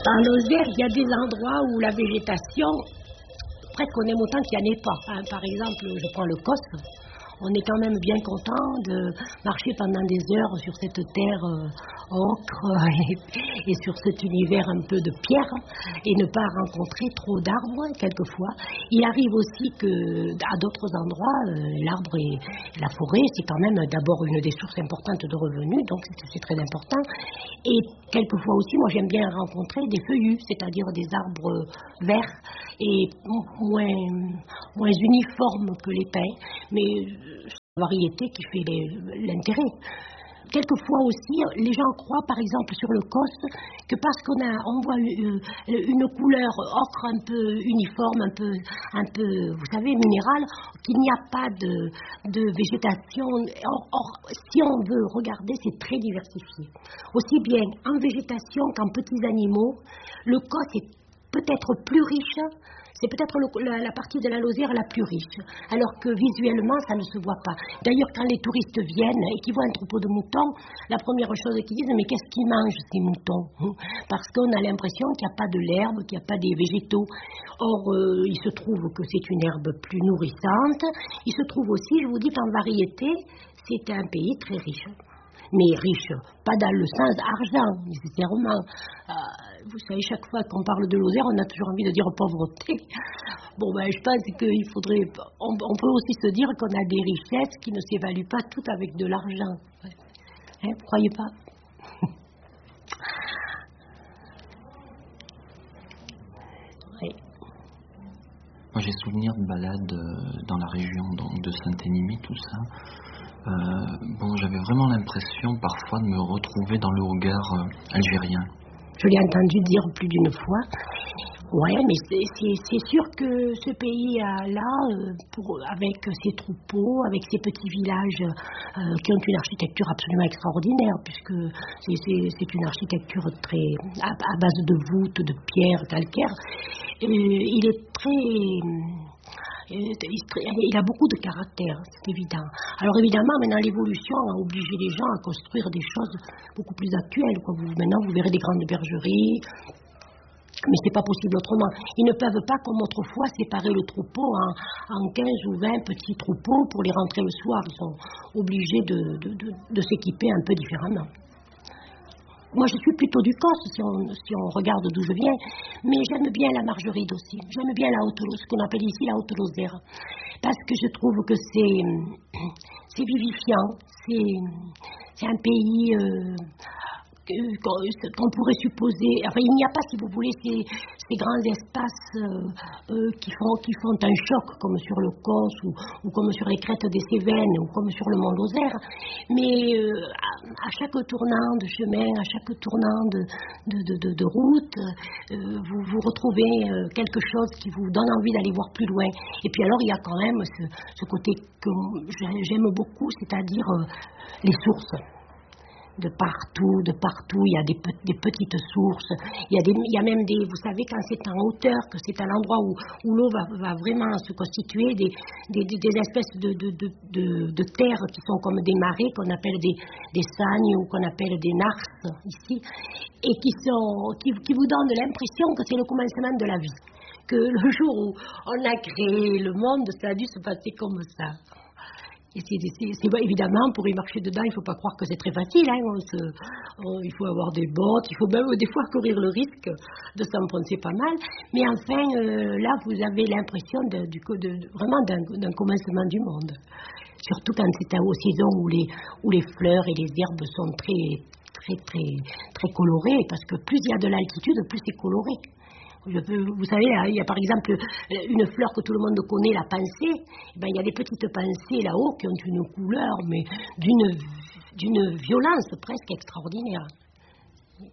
En Lozère, il y a des endroits où la végétation, presque on aime autant qu'il n'y en ait pas. Hein. Par exemple, je prends le Cosme. On est quand même bien content de marcher pendant des heures sur cette terre ocre et sur cet univers un peu de pierre et ne pas rencontrer trop d'arbres quelquefois. Il arrive aussi que à d'autres endroits, l'arbre et la forêt, c'est quand même d'abord une des sources importantes de revenus, donc c'est très important. Et quelquefois aussi, moi j'aime bien rencontrer des feuillus, c'est-à-dire des arbres verts et moins uniformes que les pins, mais variété qui fait l'intérêt. Quelquefois aussi, les gens croient, par exemple, sur le Cosme, que parce on voit une couleur ocre un peu uniforme, un peu, vous savez, minérale, qu'il n'y a pas de végétation. Or, si on veut regarder, c'est très diversifié. Aussi bien en végétation qu'en petits animaux, le Cosme est peut-être plus riche. C'est peut-être la partie de la Lozère la plus riche, alors que visuellement, ça ne se voit pas. D'ailleurs, quand les touristes viennent et qu'ils voient un troupeau de moutons, la première chose qu'ils disent, mais qu'est-ce qu'ils mangent ces moutons? Parce qu'on a l'impression qu'il n'y a pas de l'herbe, qu'il n'y a pas des végétaux. Or, il se trouve que c'est une herbe plus nourrissante. Il se trouve aussi, je vous dis qu'en variété, c'est un pays très riche. Mais riche, pas dans le sens argent, nécessairement. Vous savez, chaque fois qu'on parle de Lozère, on a toujours envie de dire pauvreté. Bon, ben, je pense qu'il faudrait... On peut aussi se dire qu'on a des richesses qui ne s'évaluent pas toutes avec de l'argent. Hein, vous croyez pas? Oui. Moi, j'ai souvenir de balades dans la région donc, de Saint-Énimie, tout ça. J'avais vraiment l'impression parfois de me retrouver dans le regard algérien. Je l'ai entendu dire plus d'une fois. Ouais, mais c'est sûr que ce pays-là, avec ses troupeaux, avec ses petits villages qui ont une architecture absolument extraordinaire, puisque c'est une architecture très à base de voûtes, de pierres, calcaires. Il est très... Il a beaucoup de caractère, c'est évident. Alors évidemment, maintenant l'évolution a obligé les gens à construire des choses beaucoup plus actuelles. Maintenant, vous verrez des grandes bergeries, mais c'est pas possible autrement. Ils ne peuvent pas, comme autrefois, séparer le troupeau en 15 ou 20 petits troupeaux pour les rentrer le soir. Ils sont obligés de s'équiper un peu différemment. Moi, je suis plutôt du Corse, si on regarde d'où je viens, mais j'aime bien la Margeride aussi. J'aime bien ce qu'on appelle ici la Haute-Lozère, parce que je trouve que c'est vivifiant, c'est un pays qu'on pourrait supposer... Enfin, il n'y a pas, si vous voulez, ces grands espaces qui font un choc, comme sur le Cos, ou comme sur les crêtes des Cévennes, ou comme sur le mont Lozère. Mais à chaque tournant de chemin, à chaque tournant de route, vous retrouvez quelque chose qui vous donne envie d'aller voir plus loin. Et puis alors, il y a quand même ce côté que j'aime beaucoup, c'est-à-dire les sources. De partout, il y a des petites sources, il y a même des, vous savez, quand c'est en hauteur, que c'est un endroit où l'eau va vraiment se constituer, des espèces de terres qui sont comme des marais, qu'on appelle des sagnes ou qu'on appelle des narces ici, et qui vous donnent l'impression que c'est le commencement de la vie, que le jour où on a créé le monde, ça a dû se passer comme ça. Et évidemment, pour y marcher dedans, il ne faut pas croire que c'est très facile. Hein. Il faut avoir des bottes, il faut même des fois courir le risque de s'enfoncer pas mal. Mais enfin, là, vous avez l'impression vraiment d'un commencement du monde. Surtout quand c'est aux saisons où les fleurs et les herbes sont très colorées, parce que plus il y a de l'altitude, plus c'est coloré. Vous savez, il y a par exemple une fleur que tout le monde connaît, la pensée. Il y a des petites pensées là-haut qui ont une couleur, mais d'une violence presque extraordinaire.